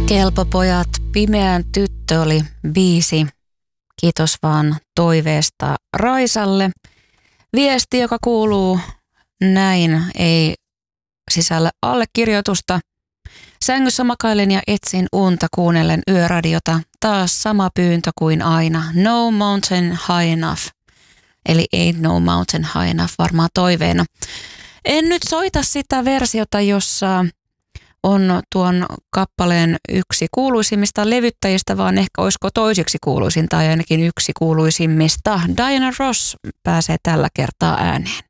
Kelpo pojat, pimeän tyttö oli biisi. Kiitos vaan toiveesta Raisalle. Viesti, joka kuuluu näin, ei sisällä allekirjoitusta. Sängyssä makailen ja etsin unta kuunnellen yöradiota. Taas sama pyyntö kuin aina. No mountain high enough. Eli ain't no mountain high enough varmaan toiveena. En nyt soita sitä versiota, jossa on tuon kappaleen yksi kuuluisimmista levyttäjistä, vaan ehkä olisiko toiseksi kuuluisin tai ainakin yksi kuuluisimmista. Diana Ross pääsee tällä kertaa ääneen.